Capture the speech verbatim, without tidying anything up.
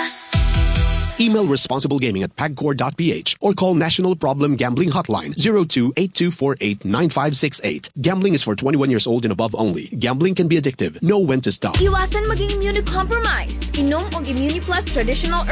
Plus. Email responsiblegaming at pagcor dot p h or call National Problem Gambling Hotline zero two eight two four eight nine five six eight. Gambling is for twenty-one years old and above only. Gambling can be addictive. Know when to stop. Iwasan maging immunocompromised. Inom og Immuniplus traditional